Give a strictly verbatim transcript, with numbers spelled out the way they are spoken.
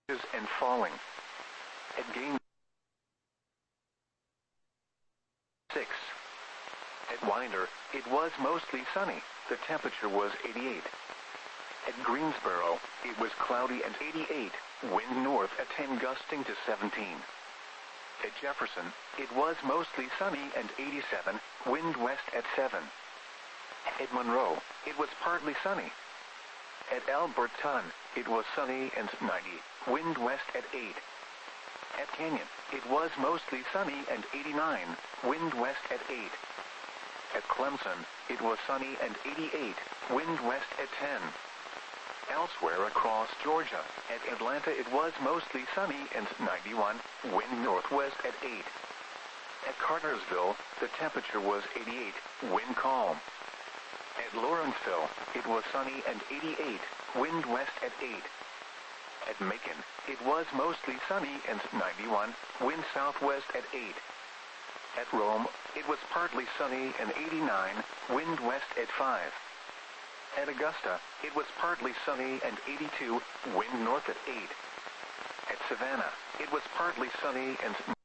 and falling. At Gain six. At Winder, it was mostly sunny. The temperature was eighty-eight. At Greensboro, it was cloudy and eighty-eight, wind north at ten gusting to seventeen. At Jefferson, it was mostly sunny and eighty-seven, wind west at seven. At Monroe, it was partly sunny. At Alberton, it was sunny and ninety, wind west at eight. At Canyon, it was mostly sunny and eighty-nine, wind west at eight. At Clemson, it was sunny and eighty-eight, wind west at ten. Elsewhere across Georgia, at Atlanta it was mostly sunny and ninety-one, wind northwest at eight. At Cartersville, the temperature was eighty-eight, wind calm. At Lawrenceville, it was sunny and eighty-eight, wind west at eight. At Macon, it was mostly sunny and ninety-one, wind southwest at eight. At Rome, it was partly sunny and eighty-nine, wind west at five. At Augusta, it was partly sunny and eighty-two, wind north at eight. At Savannah, it was partly sunny and